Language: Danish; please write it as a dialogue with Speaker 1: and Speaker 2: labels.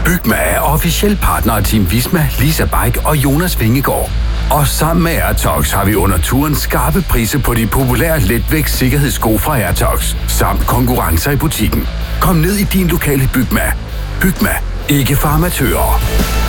Speaker 1: Bygma er officiel partner af Team Visma, Lisa Bike og Jonas Vingegaard. Og sammen med Airtox har vi under turen skarpe priser på de populære letvægts sikkerhedssko fra Airtox, samt konkurrencer i butikken. Kom ned i din lokale Bygma. Bygma, ikke for amatører.